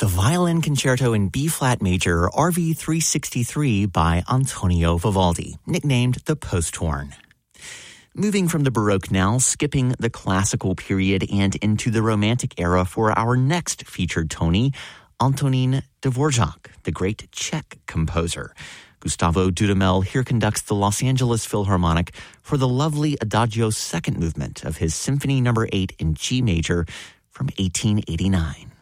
the Violin Concerto in B-flat major, RV 363 by Antonio Vivaldi, nicknamed the Posthorn. Moving from the Baroque now, skipping the classical period and into the Romantic era for our next featured Tony, Antonín Dvořák, the great Czech composer. Gustavo Dudamel here conducts the Los Angeles Philharmonic for the lovely Adagio second movement of his Symphony No. 8 in G major from 1889.